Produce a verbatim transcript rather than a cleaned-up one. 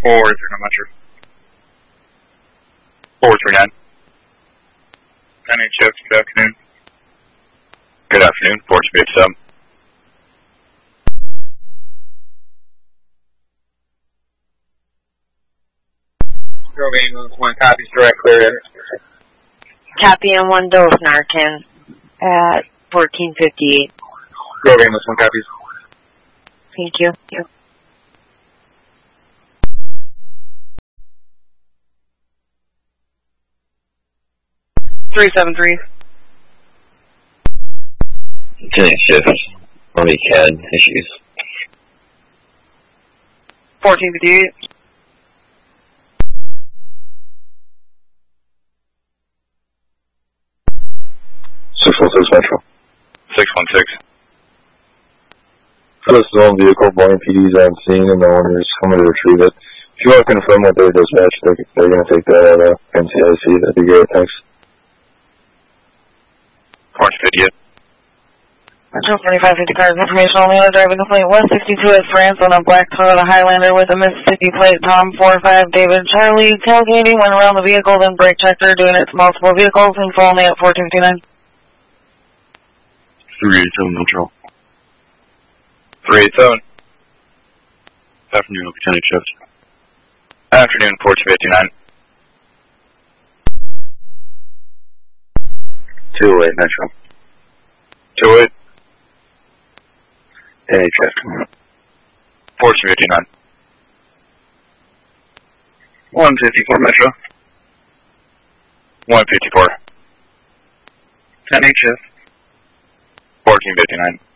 four three nine Metro. four three nine. ten H F, good afternoon. Good afternoon, four two eight seven. Grove Ambulance one copies, direct clear. Copy on one dose Narcan at fourteen fifty-eight. Grove Ambulance one copies. Thank you. Thank you. three seven three. ten shift. Army C A D issues. fourteen fifty-eight. six one six Metro. six one six. This is on vehicle, Boyne P D's on scene, and the owner is coming to retrieve it. If you want to confirm that they're dispatched, they're, they're going to take that out of N C I C. That'd be great. Thanks. Orange fifty-eight. Metro forty-five fifty cars, information only on driving the plate one sixty-two at France on a black Toyota Highlander with a Mississippi plate, Tom four five David Charlie, tailgating, went around the vehicle, then brake checker, doing it to multiple vehicles, and only at fourteen fifty-nine. three eight seven Metro. three eight seven. Afternoon, ten shift. Afternoon, four two eighty-nine. two oh eight Metro. two oh eight. ten H F. four two eighty-nine. one fifty-four Metro. one fifty-four. ten H F. fourteen fifty-nine.